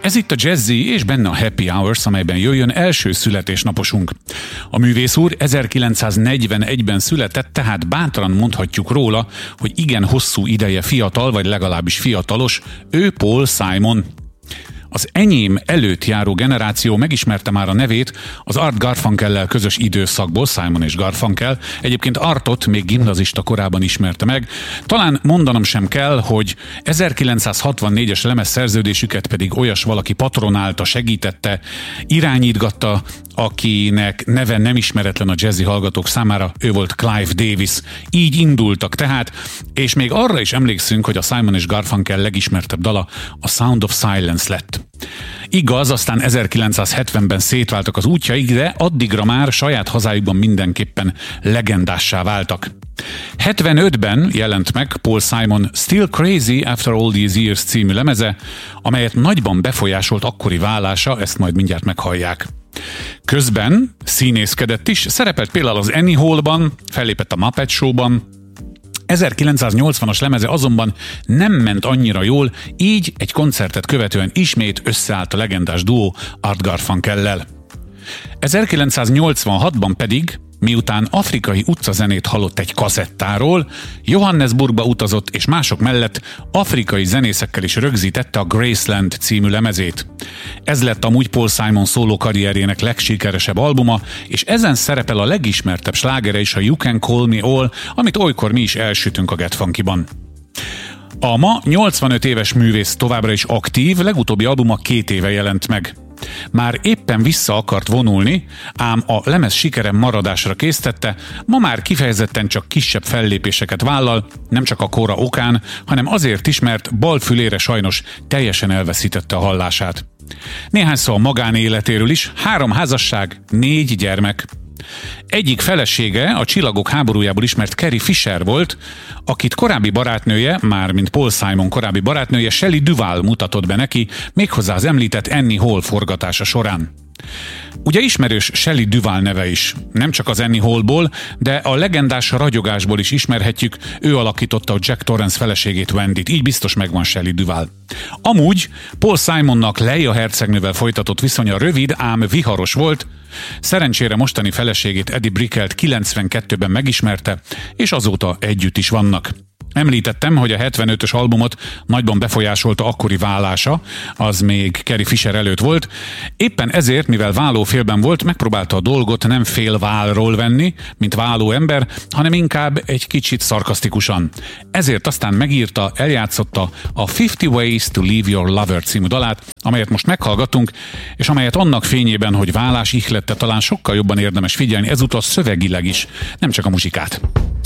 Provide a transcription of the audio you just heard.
Ez itt a Jazzy és benne a Happy Hours, amelyben jöjjön első születésnaposunk. A művész úr 1941-ben született, tehát bátran mondhatjuk róla, hogy igen hosszú ideje fiatal, vagy legalábbis fiatalos, ő Paul Simon. Az enyém előtt járó generáció megismerte már a nevét az Art Garfunkellel közös időszakból, Simon és Garfunkel. Egyébként Artot még gimnazista korában ismerte meg. Talán mondanom sem kell, hogy 1964-es lemezszerződésüket pedig olyas valaki patronálta, segítette, irányítgatta, akinek neve nem ismeretlen a jazzy hallgatók számára, ő volt Clive Davis. Így indultak tehát, és még arra is emlékszünk, hogy a Simon és Garfunkel legismertebb dala a Sound of Silence lett. Igaz, aztán 1970-ben szétváltak az útjaik, de addigra már saját hazájukban mindenképpen legendássá váltak. 75-ben jelent meg Paul Simon Still Crazy After All These Years című lemeze, amelyet nagyban befolyásolt akkori válása, ezt majd mindjárt meghallják. Közben színészkedett is, szerepelt például az Annie Hall-ban, fellépett a Muppet Show-ban. 1980-as lemeze azonban nem ment annyira jól, így egy koncertet követően ismét összeállt a legendás duó Art Garfunkellel. 1986-ban pedig, miután afrikai utcazenét hallott egy kazettáról, Johannesburgba utazott és mások mellett afrikai zenészekkel is rögzítette a Graceland című lemezét. Ez lett amúgy Paul Simon szóló karrierjének legsikeresebb albuma, és ezen szerepel a legismertebb slágere is, a You Can Call Me All, amit olykor mi is elsütünk a Get Funky-ban. A ma 85 éves művész továbbra is aktív, legutóbbi albuma 2 éve jelent meg. Már éppen vissza akart vonulni, ám a lemez sikere maradásra késztette, ma már kifejezetten csak kisebb fellépéseket vállal, nem csak a kora okán, hanem azért is, mert bal fülére sajnos teljesen elveszítette a hallását. Néhány szó a magánéletéről is, 3 házasság, 4 gyermek. Egyik felesége a Csillagok háborújából ismert Carrie Fisher volt, akit korábbi barátnője, mármint Paul Simon korábbi barátnője Shelley Duvall mutatott be neki, méghozzá az említett Annie Hall forgatása során. Ugye ismerős Shelley Duvall neve is, nem csak az Annie Hallból, de a legendás Ragyogásból is ismerhetjük, ő alakította a Jack Torrance feleségét, Wendyt, így biztos megvan Shelley Duvall. Amúgy Paul Simonnak Leia hercegnővel folytatott viszonya rövid, ám viharos volt, szerencsére mostani feleségét Eddie Brickelt 92-ben megismerte, és azóta együtt is vannak. Említettem, hogy a 75-ös albumot nagyban befolyásolta akkori válása, az még Carrie Fisher előtt volt. Éppen ezért, mivel válófélben volt, megpróbálta a dolgot nem félválról venni, mint váló ember, hanem inkább egy kicsit szarkasztikusan. Ezért aztán megírta, eljátszotta a 50 Ways to Leave Your Lover című dalát, amelyet most meghallgatunk, és amelyet annak fényében, hogy válás ihlette, talán sokkal jobban érdemes figyelni, ezúttal szövegileg is, nem csak a muzsikát.